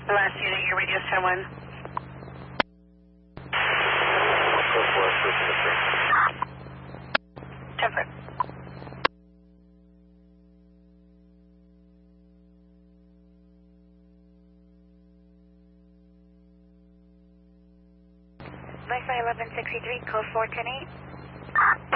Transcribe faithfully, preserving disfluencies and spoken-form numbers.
Last unit, your radio's ten one. ten foot. Wi-Fi eleven sixty-three, code four ten eight.